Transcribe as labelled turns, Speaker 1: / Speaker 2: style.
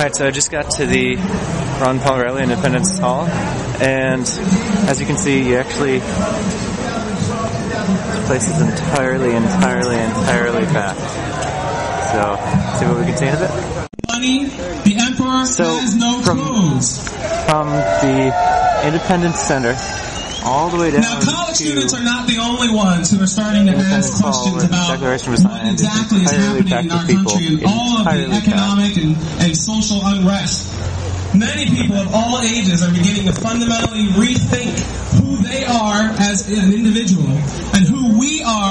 Speaker 1: Alright, so I just got to the Ron Paul Reilly Independence Hall, and as you can see, this place is entirely packed. So, see what we can see in a bit?
Speaker 2: Money, the emperor has no clothes.
Speaker 1: From the Independence Center all the way down.
Speaker 2: Now, college students are not the only ones who are starting to ask questions about what exactly is happening in our country and all of the economic and social unrest. Many people of all ages are beginning to fundamentally rethink who they are as an individual and who we are